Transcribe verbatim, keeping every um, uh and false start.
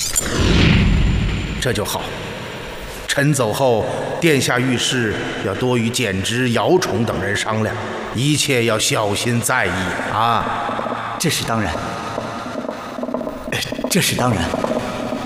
这就好。臣走后，殿下遇事要多与简直、姚崇等人商量，一切要小心在意啊！ 这是当然，这是当然。